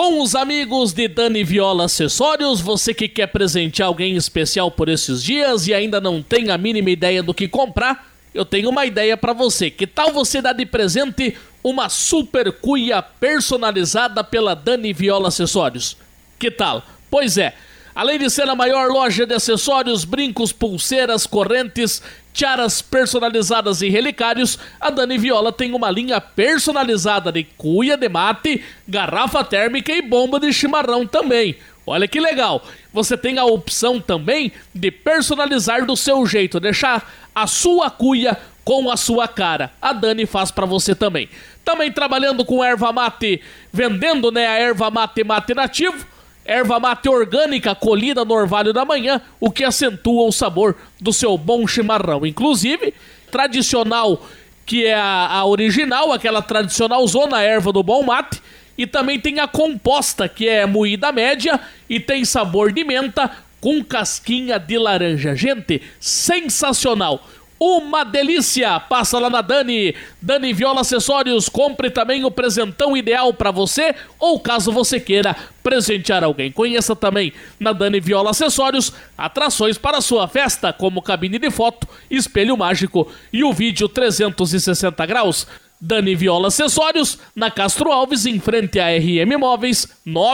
Com os amigos de Dani Viola Acessórios, você que quer presentear alguém especial por esses dias e ainda não tem a mínima ideia do que comprar, eu tenho uma ideia para você. Que tal você dar de presente uma super cuia personalizada pela Dani Viola Acessórios? Que tal? Pois é, além de ser a maior loja de acessórios, brincos, pulseiras, correntes, tiaras personalizadas e relicários, a Dani Viola tem uma linha personalizada de cuia de mate, garrafa térmica e bomba de chimarrão também. Olha que legal! Você tem a opção também de personalizar do seu jeito, deixar a sua cuia com a sua cara. A Dani faz pra você também. Também trabalhando com erva mate, vendendo, a erva mate nativo, erva mate orgânica colhida no orvalho da manhã, o que acentua o sabor do seu bom chimarrão. Inclusive, tradicional, que é a original, aquela tradicional zona erva do bom mate, e também tem a composta, que é moída média e tem sabor de menta com casquinha de laranja. Gente, sensacional! Uma delícia! Passa lá na Dani Viola Acessórios, compre também o presentão ideal para você ou caso você queira presentear alguém. Conheça também na Dani Viola Acessórios atrações para sua festa, como cabine de foto, espelho mágico e o vídeo 360 graus. Dani Viola Acessórios, na Castro Alves, em frente a RM Móveis,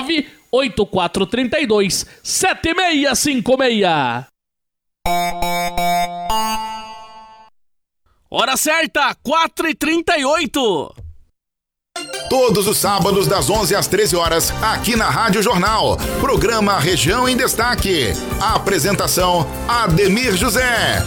98432-7656. Hora certa, 4h38. Todos os sábados das 11 às 13 horas, aqui na Rádio Jornal. Programa Região em Destaque. A apresentação, Ademir José.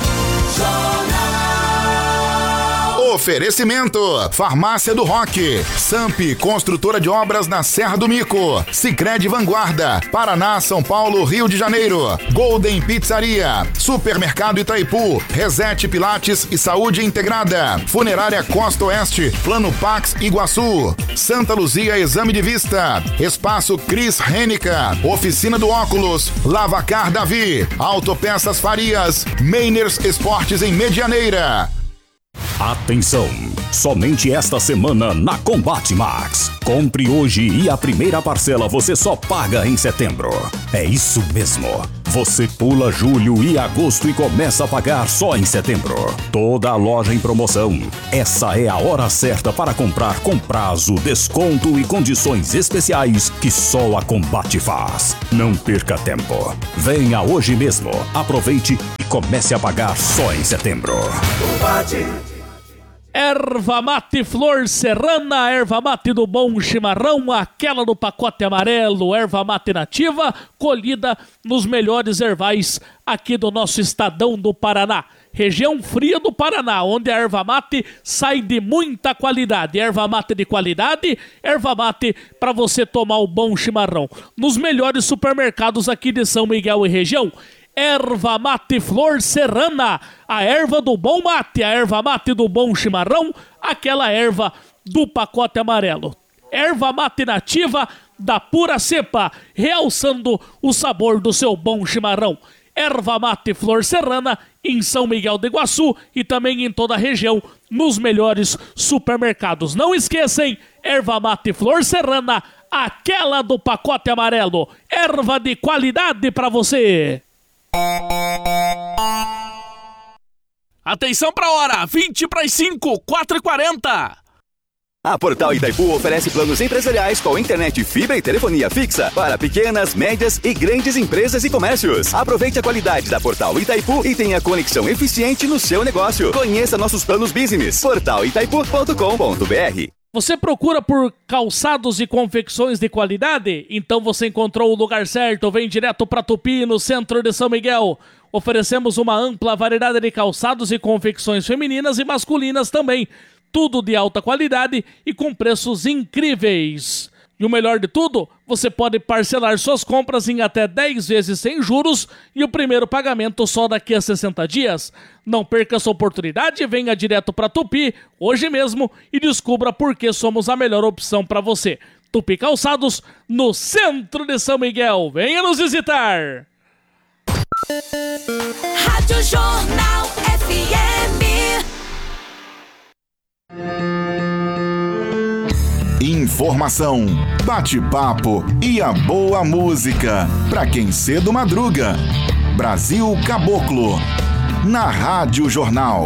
Oferecimento: Farmácia do Rock, Samp, construtora de obras na Serra do Mico, Sicredi Vanguarda, Paraná, São Paulo, Rio de Janeiro, Golden Pizzaria, Supermercado Itaipu, Reset Pilates e Saúde Integrada, Funerária Costa Oeste, Plano Pax Iguaçu, Santa Luzia Exame de Vista, Espaço Cris Rênica, Oficina do Óculos, Lavacar Davi, Autopeças Farias, Meiners Esportes em Medianeira. Atenção! Somente esta semana na Combate Max. Compre hoje e a primeira parcela você só paga em setembro. É isso mesmo. Você pula julho e agosto e começa a pagar só em setembro. Toda a loja em promoção. Essa é a hora certa para comprar com prazo, desconto e condições especiais que só a Combate faz. Não perca tempo. Venha hoje mesmo. Aproveite e comece a pagar só em setembro. Combate. Erva mate flor serrana, erva mate do bom chimarrão, aquela do pacote amarelo, erva mate nativa, colhida nos melhores ervais aqui do nosso estadão do Paraná. Região fria do Paraná, onde a erva mate sai de muita qualidade. Erva mate de qualidade, erva mate para você tomar o bom chimarrão. Nos melhores supermercados aqui de São Miguel e região. Erva mate flor serrana, a erva do bom mate, a erva mate do bom chimarrão, aquela erva do pacote amarelo. Erva mate nativa da pura cepa, realçando o sabor do seu bom chimarrão. Erva mate flor serrana em São Miguel do Iguaçu e também em toda a região, nos melhores supermercados. Não esqueçam, erva mate flor serrana, aquela do pacote amarelo. Erva de qualidade para você. Atenção pra hora, 20:05, 4h40. A Portal Itaipu oferece planos empresariais com internet, fibra e telefonia fixa para pequenas, médias e grandes empresas e comércios. Aproveite a qualidade da Portal Itaipu e tenha conexão eficiente no seu negócio. Conheça nossos planos business. portalitaipu.com.br. Você procura por calçados e confecções de qualidade? Então você encontrou o lugar certo. Vem direto para Tupi, no centro de São Miguel. Oferecemos uma ampla variedade de calçados e confecções femininas e masculinas também. Tudo de alta qualidade e com preços incríveis. E o melhor de tudo, você pode parcelar suas compras em até 10 vezes sem juros e o primeiro pagamento só daqui a 60 dias. Não perca essa oportunidade, venha direto para Tupi hoje mesmo e descubra por que somos a melhor opção para você. Tupi Calçados, no centro de São Miguel. Venha nos visitar! Rádio Jornal FM. Informação, bate-papo e a boa música. Pra quem cedo madruga. Brasil Caboclo. Na Rádio Jornal.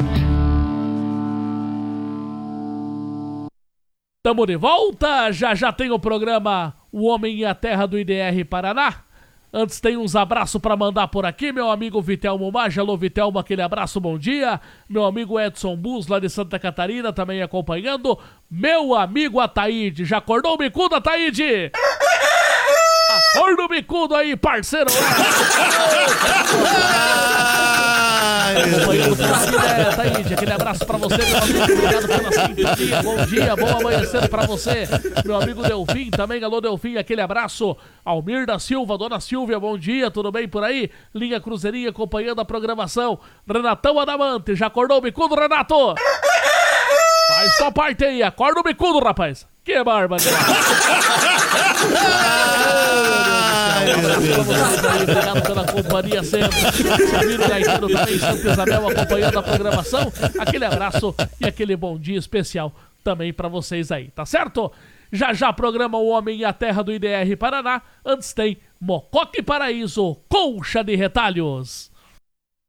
Tamo de volta, já tem o programa O Homem e a Terra do IDR Paraná. Antes tem uns abraços pra mandar por aqui, meu amigo Vitelmo Maggi. Alô, Vitelmo, aquele abraço, bom dia. Meu amigo Edson Bus, lá de Santa Catarina, também acompanhando. Meu amigo Ataíde, já acordou o bicudo, Ataíde? Acorda o bicudo aí, parceiro. Acompanhando pela vida, Taíde, aquele abraço pra você, meu amigo, obrigado pela sintonia, bom dia, bom amanhecer pra você, meu amigo Delfim também, alô Delfim, aquele abraço, Almir da Silva, Dona Silvia, bom dia, tudo bem por aí? Linha Cruzeirinha acompanhando a programação, Renatão Adamante, já acordou o bicudo, Renato? Faz sua parte aí, acorda o bicudo, rapaz, que bárbaro. Obrigado pela companhia sempre. Samiro Gaiteiro também, Santa Isabel acompanhando a programação. Aquele abraço e aquele bom dia especial também pra vocês aí, tá certo? Já programa O Homem e a Terra do IDR Paraná. Antes tem Mococa e Paraíso, Colcha de Retalhos.